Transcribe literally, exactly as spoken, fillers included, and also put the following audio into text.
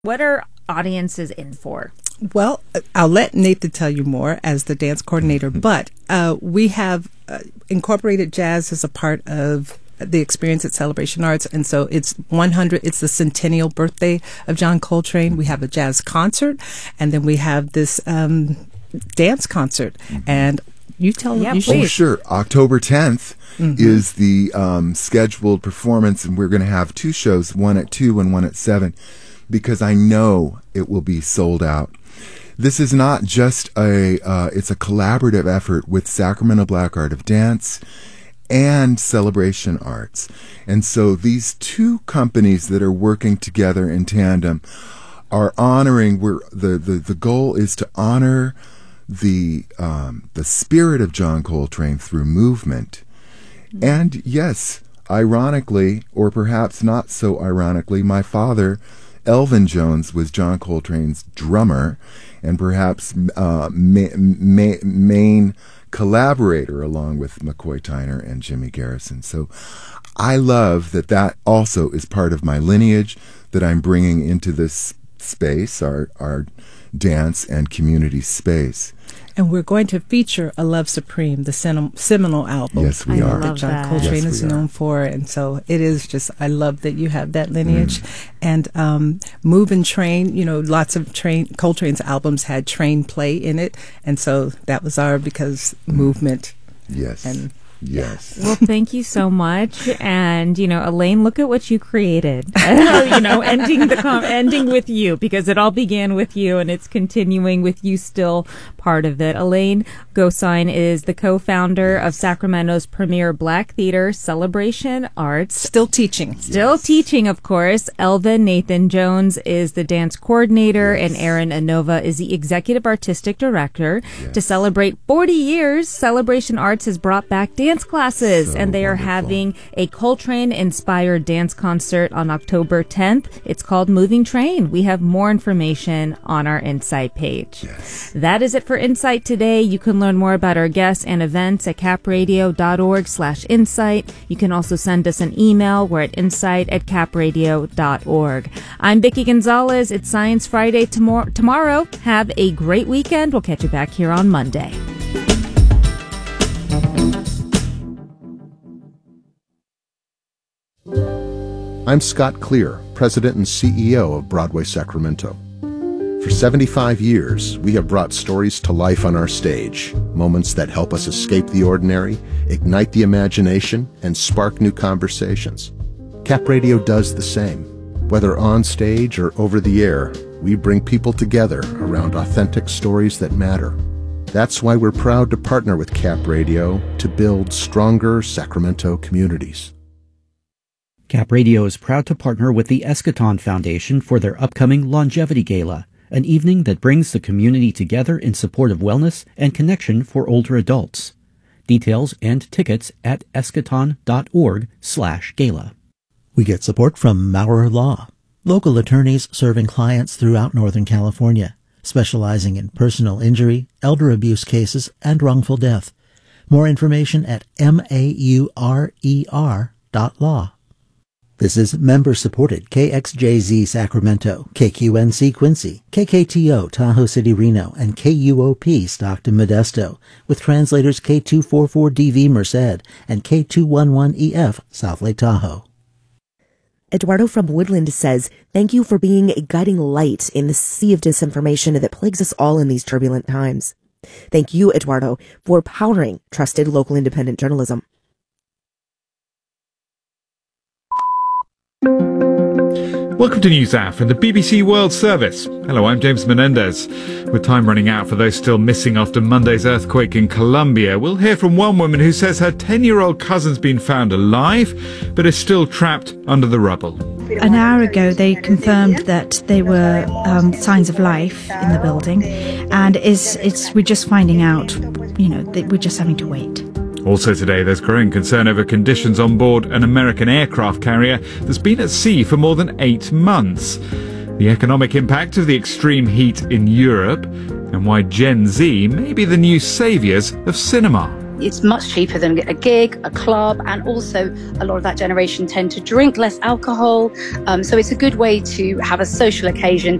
What are audiences in for? Well, I'll let Nathan tell you more as the dance coordinator, but uh, we have uh, incorporated jazz as a part of the experience at Celebration Arts, and so it's one hundred. It's the centennial birthday of John Coltrane. We have a jazz concert, and then we have this um, dance concert. And you tell yeah, you please. Oh, sure. October tenth mm-hmm. is the um, scheduled performance, and we're going to have two shows, one at two and one at seven, because I know it will be sold out. This is not just a, uh, it's a collaborative effort with Sacramento Black Art of Dance and Celebration Arts. And so these two companies that are working together in tandem are honoring, we're, the, the, the goal is to honor the, um, the spirit of John Coltrane through movement. Mm-hmm. And yes, ironically, or perhaps not so ironically, my father, Elvin Jones, was John Coltrane's drummer and perhaps uh, ma- ma- main collaborator along with McCoy Tyner and Jimmy Garrison. So I love that that also is part of my lineage that I'm bringing into this space, our, our dance and community space. And we're going to feature A Love Supreme, the sem- seminal album. Yes, we I are. That John that. Coltrane yes, is are. known for. And so it is just, I love that you have that lineage. Mm. And um, Move and Train, you know, lots of train Coltrane's albums had train play in it. And so that was our, because mm. movement. Yes. And Yes. Well, thank you so much. And, you know, Elaine, look at what you created. you know, ending the com- ending with you, because it all began with you and it's continuing with you still part of it. Elaine Gosine is the co-founder of Sacramento's premier Black theater, Celebration Arts. Still teaching. Still Yes. teaching, of course. Elvin Nathan Jones is the dance coordinator, Yes. and Aaron Anova is the executive artistic director. Yes. To celebrate forty years, Celebration Arts has brought back dance classes, So and they are wonderful. having a Coltrane-inspired dance concert on October tenth. It's called Moving Train. We have more information on our Insight page. Yes. That is it for Insight today. You can learn more about our guests and events at capradio.org slash insight. You can also send us an email. We're at insight at capradio.org. I'm Vicki Gonzalez. It's Science Friday tomor- tomorrow. Have a great weekend. We'll catch you back here on Monday. I'm Scott Clear, President and C E O of Broadway Sacramento. For seventy-five years, we have brought stories to life on our stage, moments that help us escape the ordinary, ignite the imagination, and spark new conversations. Cap Radio does the same. Whether on stage or over the air, we bring people together around authentic stories that matter. That's why we're proud to partner with Cap Radio to build stronger Sacramento communities. Cap Radio is proud to partner with the Eschaton Foundation for their upcoming Longevity Gala, an evening that brings the community together in support of wellness and connection for older adults. Details and tickets at eschaton.org slash gala. We get support from Maurer Law, local attorneys serving clients throughout Northern California, specializing in personal injury, elder abuse cases, and wrongful death. More information at M-A-U-R-E-R dot law. This is member-supported K X J Z Sacramento, K Q N C Quincy, K K T O Tahoe City Reno, and K U O P Stockton Modesto, with translators K two forty-four D V Merced and K two eleven E F South Lake Tahoe. Eduardo from Woodland says, thank you for being a guiding light in the sea of disinformation that plagues us all in these turbulent times. Thank you, Eduardo, for powering trusted local independent journalism. Welcome to NewsHour from the B B C World Service. Hello, I'm James Menendez. With time running out for those still missing after Monday's earthquake in Colombia, we'll hear from one woman who says her ten-year-old cousin's been found alive, but is still trapped under the rubble. An hour ago, they confirmed that there were um, signs of life in the building, and it's, it's we're just finding out, you know, that we're just having to wait. Also today, there's growing concern over conditions on board an American aircraft carrier that's been at sea for more than eight months. The economic impact of the extreme heat in Europe, and why Gen Z may be the new saviours of cinema. it's much cheaper than a gig, a club, and also a lot of that generation tend to drink less alcohol. Um, so it's a good way to have a social occasion